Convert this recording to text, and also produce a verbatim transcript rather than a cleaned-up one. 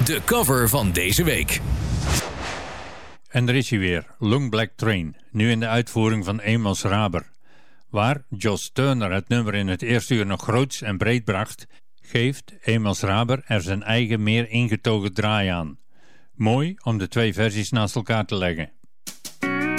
De cover van deze week. En er is hij weer, Long Black Train, nu in de uitvoering van Amos Raber. Waar Joss Turner het nummer in het eerste uur nog groots en breed bracht, geeft Amos Raber er zijn eigen meer ingetogen draai aan. Mooi om de twee versies naast elkaar te leggen.